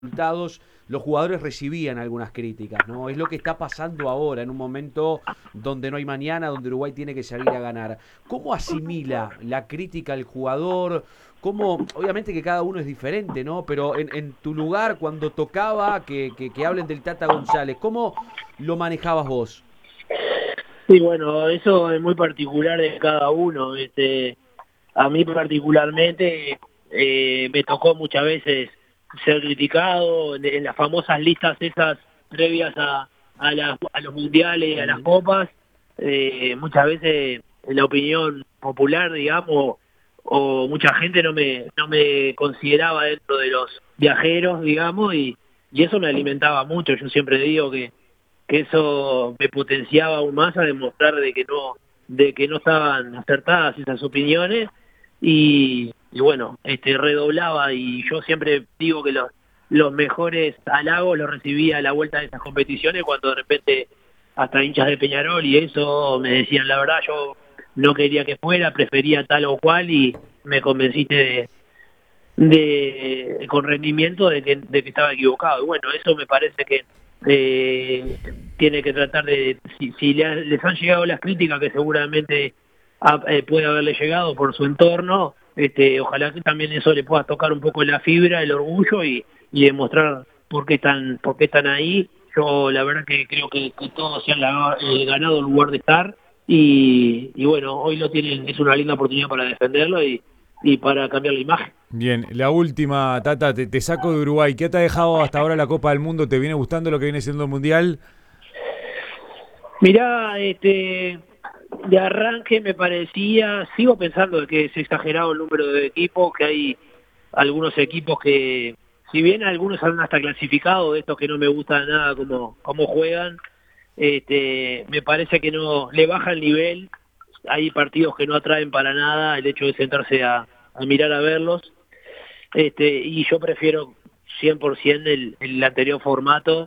resultados, los jugadores recibían algunas críticas, ¿no? Es lo que está pasando ahora, en un momento donde no hay mañana, donde Uruguay tiene que salir a ganar. ¿Cómo asimila la crítica el jugador? ¿Cómo, obviamente que cada uno es diferente, ¿no? Pero en tu lugar, cuando tocaba que hablen del Tata González, ¿cómo lo manejabas vos? Sí, bueno, eso es muy particular de cada uno. A mí particularmente me tocó muchas veces ser criticado en las famosas listas esas previas a los mundiales y a las copas. Muchas veces la opinión popular, digamos, o mucha gente no me consideraba dentro de los viajeros, digamos, y eso me alimentaba mucho. Yo siempre digo que eso me potenciaba aún más a demostrar de que no estaban acertadas esas opiniones y bueno, redoblaba, y yo siempre digo que los mejores halagos los recibía a la vuelta de esas competiciones, cuando de repente hasta hinchas de Peñarol y eso me decían: la verdad, yo no quería que fuera, prefería tal o cual, y me convenciste con rendimiento de que estaba equivocado. Y bueno, eso me parece que tiene que tratar de, si les han llegado las críticas, que seguramente puede haberle llegado por su entorno, ojalá que también eso le pueda tocar un poco la fibra, el orgullo, y demostrar por qué están ahí. Yo la verdad que creo que todos se han ganado el lugar de estar, y bueno, hoy lo tienen, es una linda oportunidad para defenderlo y para cambiar la imagen. Bien, la última, Tata, te saco de Uruguay. ¿Qué te ha dejado hasta ahora la Copa del Mundo? ¿Te viene gustando lo que viene siendo el Mundial? Mirá, de arranque me parecía, sigo pensando que es exagerado el número de equipos, que hay algunos equipos que, si bien algunos han hasta clasificado, de estos que no me gusta nada cómo juegan, me parece que no le baja el nivel. Hay partidos que no atraen para nada el hecho de sentarse a mirar, a verlos, y yo prefiero 100% el anterior formato,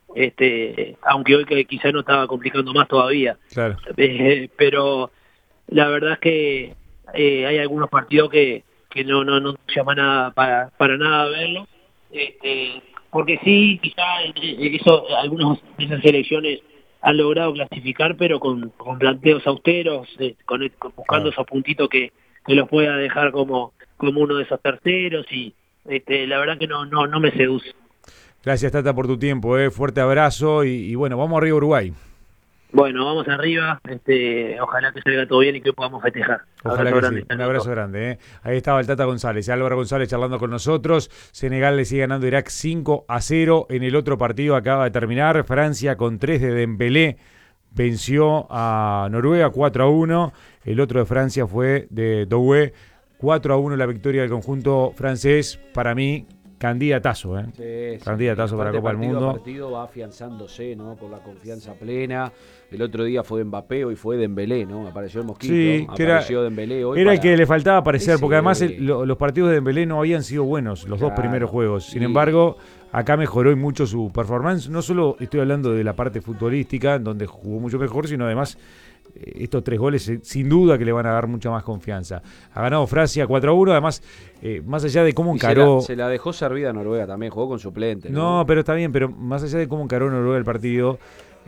aunque hoy que quizá no estaba complicando más todavía. Claro. Pero la verdad es que hay algunos partidos que no llaman nada para nada a verlo, porque sí, quizá algunas de esas selecciones han logrado clasificar, pero con planteos austeros, buscando Claro. esos puntitos que los pueda dejar como uno de esos terceros, y la verdad que no me seduce. Gracias, Tata, por tu tiempo. Fuerte abrazo y bueno, vamos arriba, Uruguay. Bueno, vamos arriba, ojalá que salga todo bien y que podamos festejar. Ojalá Abrazo que sí. grande. Un abrazo grande. Ahí estaba el Tata González, Álvaro González charlando con nosotros. Senegal le sigue ganando a Irak 5-0. En el otro partido acaba de terminar. Francia con 3 de Dembélé venció a Noruega 4-1. El otro de Francia fue de Doué. 4-1 la victoria del conjunto francés. Para mí, candidatazo. Sí, sí. Candidatazo para la Copa del Partido a Mundo. partido va afianzándose, ¿no? Por la confianza plena. El otro día fue Mbappé, hoy fue Dembélé, ¿no? Apareció el Mosquito, Sí, que apareció Dembélé hoy era el para... que le faltaba aparecer, porque además Sí, los partidos de Dembélé no habían sido buenos, los dos primeros claro. juegos. Sin Y embargo, acá mejoró y mucho su performance. No solo estoy hablando de la parte futbolística, en donde jugó mucho mejor, sino además estos 3 goles sin duda que le van a dar mucha más confianza. Ha ganado Francia 4-1, además, más allá de cómo encaró... se la dejó servida a Noruega también, jugó con suplente, ¿no? No, pero está bien, pero más allá de cómo encaró Noruega el partido,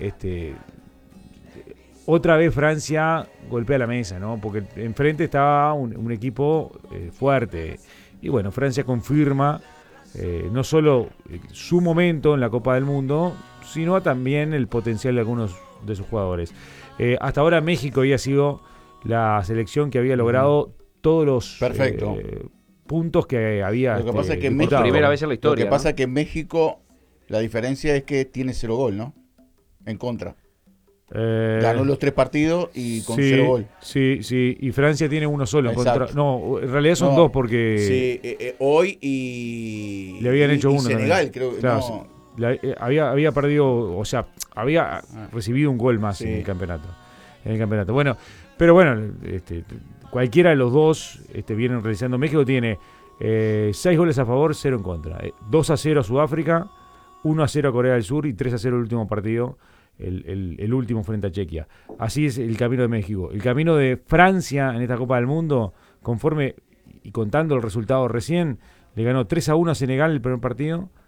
otra vez Francia golpea la mesa, ¿no? Porque enfrente estaba un equipo fuerte. Y bueno, Francia confirma no solo su momento en la Copa del Mundo, sino también el potencial de algunos de sus jugadores. Hasta ahora México había sido la selección que había logrado todos los puntos que había Lo que pasa es que disputado. Primera vez en la historia, Lo que pasa ¿no? es que en México la diferencia es que tiene 0 gol, ¿no? En contra. Ganó los 3 partidos y con 0 gol. Sí, sí. Y Francia tiene uno solo. Exacto. No, en realidad son 2 porque... Sí, hoy y... Le habían hecho y uno Senegal, también. creo que Claro, no. había perdido, o sea, había recibido un gol más en el campeonato. Bueno, pero bueno, cualquiera de los dos vienen realizando. México tiene 6 goles a favor, 0 en contra. 2-0 a Sudáfrica, 1-0 a Corea del Sur y 3-0 el último partido. El último frente a Chequia. Así es el camino de México. El camino de Francia en esta Copa del Mundo, conforme y contando el resultado recién, le ganó 3-1 a Senegal el primer partido,